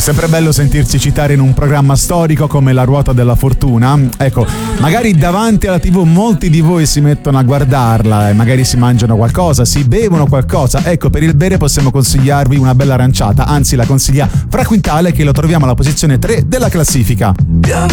sempre bello sentirsi citare in un programma storico come La Ruota della Fortuna. Ecco, magari davanti alla TV molti di voi si mettono a guardarla e magari si mangiano qualcosa, si bevono qualcosa. Ecco, per il bere possiamo consigliarvi una bella aranciata, anzi la consiglia Fra Quintale, che lo troviamo alla posizione 3 della classifica.